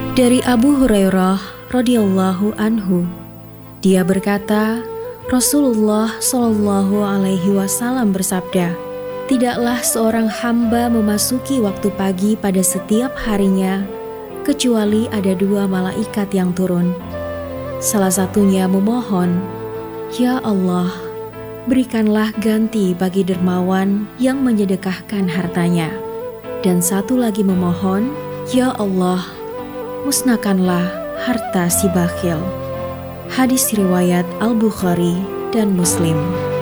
Dari Abu Hurairah radhiyallahu anhu, dia berkata, Rasulullah Shallallahu alaihi wasallam bersabda, tidaklah seorang hamba memasuki waktu pagi pada setiap harinya kecuali ada dua malaikat yang turun. Salah satunya memohon, Ya Allah, berikanlah ganti bagi dermawan yang menyedekahkan hartanya. Dan satu lagi memohon, Ya Allah, musnahkanlah harta si bakhil. Hadis riwayat Al-Bukhari dan Muslim.